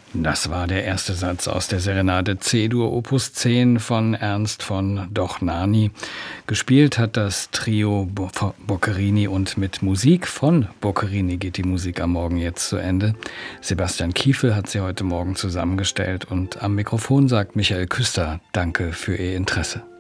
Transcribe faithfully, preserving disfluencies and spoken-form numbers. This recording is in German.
Das war der erste Satz aus der Serenade C-Dur Opus zehn von Ernst von Dohnányi. Gespielt hat das Trio Bo- Boccherini und mit Musik von Boccherini geht die Musik am Morgen jetzt zu Ende. Sebastian Kiefel hat sie heute Morgen zusammengestellt und am Mikrofon sagt Michael Küster Danke für Ihr Interesse.